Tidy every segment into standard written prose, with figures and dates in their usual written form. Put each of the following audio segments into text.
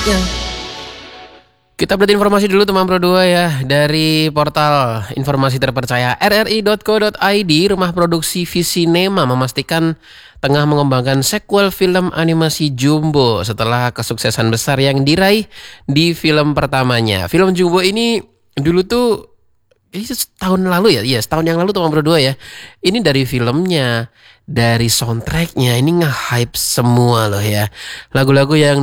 Ya. Kita update informasi dulu teman Pro 2 ya. Dari portal informasi terpercaya rri.co.id, rumah produksi Visinema memastikan tengah mengembangkan sequel film animasi Jumbo setelah kesuksesan besar yang diraih di film pertamanya. Film Jumbo ini dulu tuh setahun lalu ya, iya setahun yang lalu teman Pro 2 ya. Ini dari filmnya, dari soundtracknya ini nge-hype semua loh ya. Lagu-lagu yang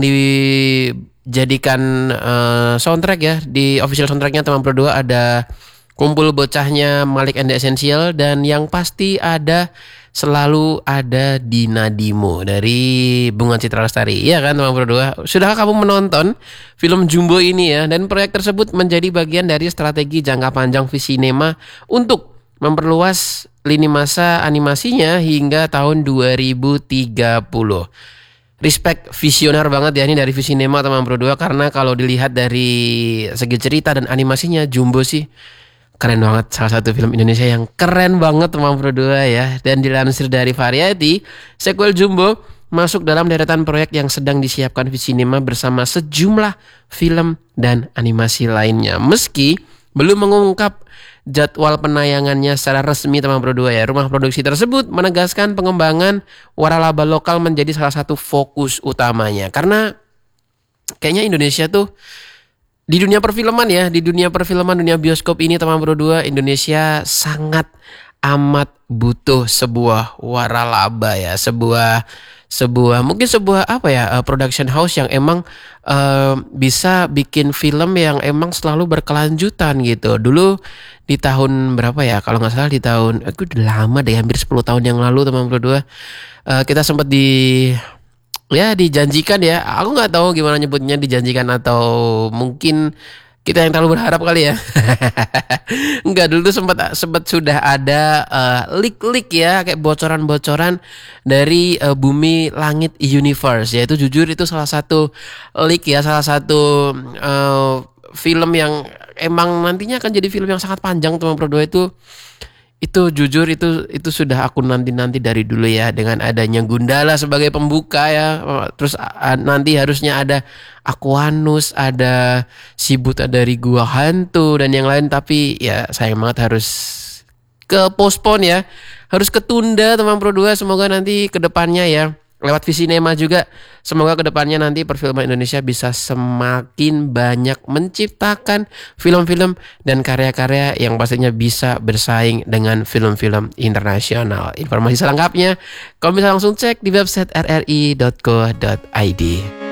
dijadikan soundtrack ya, di official soundtracknya teman Pro 2 ada Kumpul Bocahnya Malik and the Essential, dan yang pasti selalu ada Dina Dimo dari Bunga Citra Lestari. Iya kan teman Pro 2? Sudahkah kamu menonton film Jumbo ini ya? Dan proyek tersebut menjadi bagian dari strategi jangka panjang Visinema untuk memperluas lini masa animasinya hingga tahun 2030. Respect, visioner banget ya ini dari Visinema teman Pro 2, karena kalau dilihat dari segi cerita dan animasinya Jumbo sih keren banget, salah satu film Indonesia yang keren banget teman Pro 2 ya. Dan dilansir dari Variety, sequel Jumbo masuk dalam deretan proyek yang sedang disiapkan Visinema bersama sejumlah film dan animasi lainnya. Meski belum mengungkap jadwal penayangannya secara resmi teman Pro 2 ya, rumah produksi tersebut menegaskan pengembangan waralaba lokal menjadi salah satu fokus utamanya. Karena kayaknya Indonesia tuh di dunia perfilman ya, di dunia perfilman, dunia bioskop ini teman Pro 2, Indonesia sangat amat butuh sebuah waralaba ya, sebuah apa ya, production house yang emang bisa bikin film yang emang selalu berkelanjutan gitu. Dulu di tahun berapa ya, kalau nggak salah di tahun, aku udah lama deh, hampir 10 tahun yang lalu teman Pro 2, kita sempat dijanjikan ya, aku nggak tahu gimana nyebutnya, dijanjikan atau mungkin kita yang terlalu berharap kali ya. Enggak, dulu tuh sempat sudah ada leak ya, kayak bocoran-bocoran dari Bumi Langit Universe ya. Itu jujur itu salah satu leak ya, salah satu film yang emang nantinya akan jadi film yang sangat panjang teman Pro 2 itu jujur itu sudah aku nanti dari dulu ya, dengan adanya Gundala sebagai pembuka ya. Terus nanti harusnya ada Aquanus, ada Sibuta dari Gua Hantu dan yang lain, tapi ya sayang banget harus ke postpone ya. Harus ketunda teman Pro 2. Semoga nanti ke depannya ya, lewat Visinema juga, semoga kedepannya nanti perfilman Indonesia bisa semakin banyak menciptakan film-film dan karya-karya yang pastinya bisa bersaing dengan film-film internasional. Informasi selengkapnya kamu bisa langsung cek di website rri.co.id.